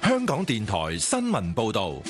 香港電台新聞報道。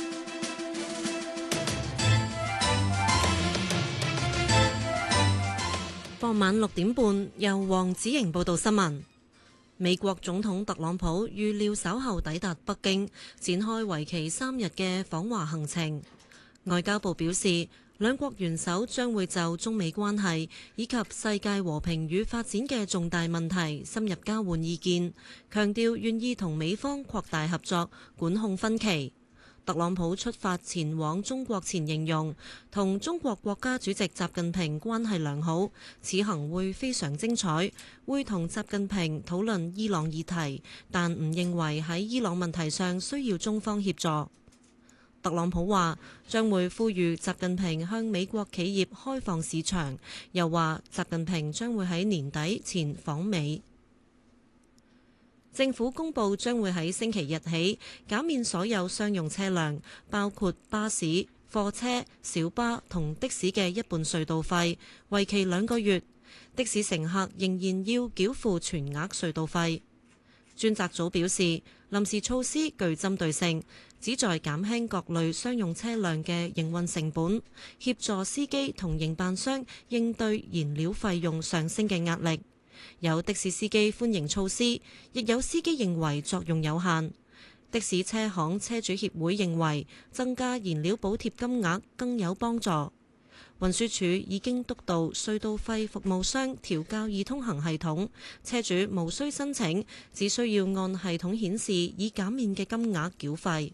傍晚6點半，由黃子瑩報道新聞。美國總統特朗普預料稍後抵達北京，展開為期3日嘅訪華行程。外交部表示，兩國元首將會就中美關係以及世界和平與發展嘅重大問題深入交換意見，強調願意同美方擴大合作，管控分歧。特朗普出發前往中國前形容，同中國國家主席習近平關係良好，此行會非常精彩，會同習近平討論伊朗議題，但唔認為喺伊朗問題上需要中方協助。特朗普話將會呼籲習近平向美國企業開放市場，又話習近平將會喺年底前訪美。政府公布將會喺星期日起減免所有商用車輛，包括巴士、貨車、小巴同的士嘅一半隧道費，為期2個月。的士乘客仍然要繳付全額隧道費。專責組表示，臨時措施具針對性，旨在減輕各類商用車輛嘅營運成本，協助司機同營辦商應對燃料費用上升嘅壓力。有的士司機歡迎措施，亦有司機認為作用有限。的士車行車主協會認為增加燃料補貼金額更有幫助。運輸署已經督導隧道費服務商調校易通行系統，車主無需申請，只需要按系統顯示已減免嘅金額繳費。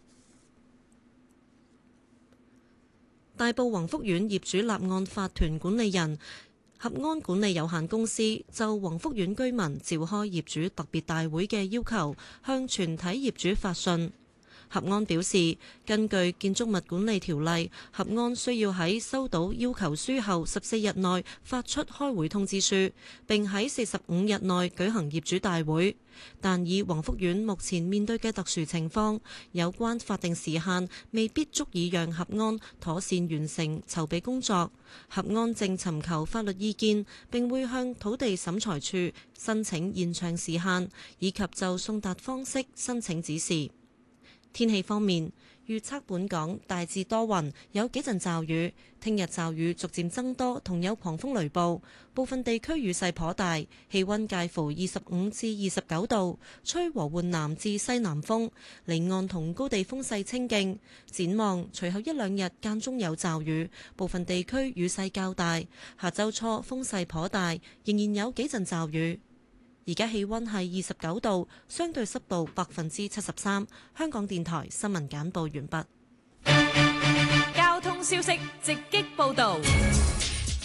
大埔宏福苑業主立案法團管理人合安管理有限公司就宏福苑居民召開業主特別大會嘅要求，向全體業主發信。合安表示，根據建築物管理條例，合安需要喺收到要求書後14日內發出開會通知書，並喺45日內舉行業主大會。但以宏福苑目前面對嘅特殊情況，有關法定時限未必足以讓合安妥善完成籌備工作。合安正尋求法律意見，並會向土地審裁處申請延長時限，以及就送達方式申請指示。天氣方面，預測本港大致多雲，有幾陣驟雨。聽日驟雨逐漸增多，同有狂風雷暴，部分地區雨勢頗大。氣溫介乎25至29度，吹和緩南至西南風，離岸同高地風勢清勁。展望隨後1-2日間中有驟雨，部分地區雨勢較大。下周初風勢頗大，仍然有幾陣驟雨。而家氣溫係29度，相對濕度73%。香港電台新聞簡報完畢。 交通消息直擊報道。